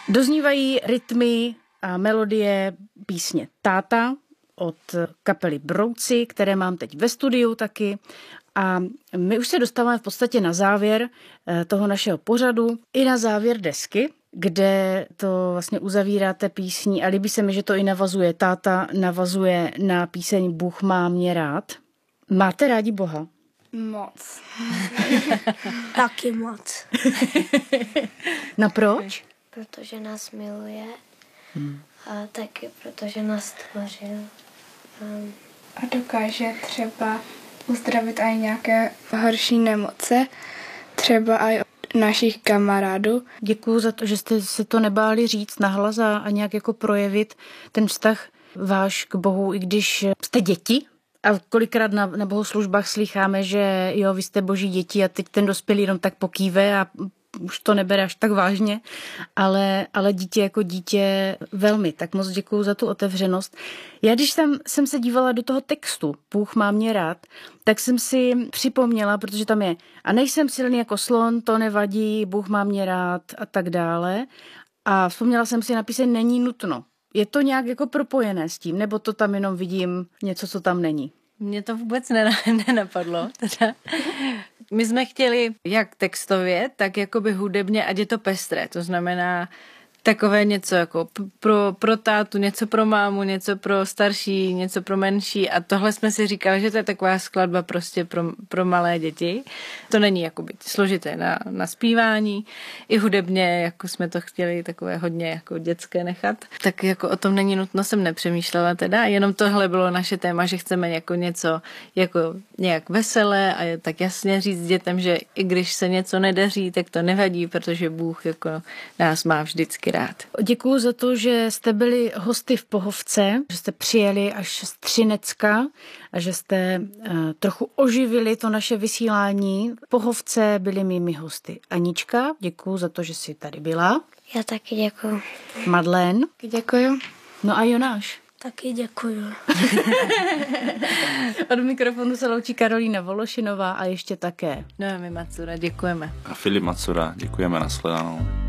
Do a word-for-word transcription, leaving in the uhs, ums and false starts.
Doznívají rytmy a melodie písně Táta od kapely Brouci, které mám teď ve studiu taky. A my už se dostáváme v podstatě na závěr toho našeho pořadu i na závěr desky, kde to vlastně uzavíráte písní a líbí se mi, že to i navazuje. Táta navazuje na píseň Bůh má mě rád. Máte rádi Boha? Moc. Taky moc. No proč? Protože nás miluje hmm. a taky protože nás stvořil. Um. A dokáže třeba uzdravit i nějaké horší nemoce, třeba i našich kamarádů. Děkuju za to, že jste se to nebáli říct nahlas a, a nějak jako projevit ten vztah váš k Bohu, i když jste děti. A kolikrát na, na bohoslužbách slycháme, že jo, vy jste boží děti a teď ten dospělý jenom tak pokýve a už to nebere až tak vážně, ale, ale dítě jako dítě velmi. Tak moc děkuju za tu otevřenost. Já když tam jsem se dívala do toho textu Bůh má mě rád, tak jsem si připomněla, protože tam je a nejsem silný jako slon, to nevadí, Bůh má mě rád a tak dále. A vzpomněla jsem si napíset není nutno. Je to nějak jako propojené s tím, nebo to tam jenom vidím něco, co tam není? Mně to vůbec nenapadlo. Teda. My jsme chtěli jak textově, tak jakoby hudebně, ať je to pestré. To znamená takové něco jako pro, pro tátu, něco pro mámu, něco pro starší, něco pro menší a tohle jsme si říkali, že to je taková skladba prostě pro, pro malé děti. To není jakoby složité na, na zpívání. I hudebně, jako jsme to chtěli takové hodně jako dětské nechat. Tak jako o tom není nutno, jsem nepřemýšlela teda. Jenom tohle bylo naše téma, že chceme jako něco jako nějak veselé a je tak jasně říct dětem, že i když se něco nedaří, tak to nevadí, protože Bůh jako nás má vždycky rád. Děkuju za to, že jste byli hosty v Pohovce, že jste přijeli až z Třinecka a že jste uh, trochu oživili to naše vysílání. V Pohovce byli mými hosty Anička, děkuju za to, že jsi tady byla. Já taky děkuju. Madlén. Děkuju. No a Jonáš. Taky děkuju. Od mikrofonu se loučí Karolína Vološinová a ještě také No a my Macura děkujeme. A Filip Macura, děkujeme, nashledanou.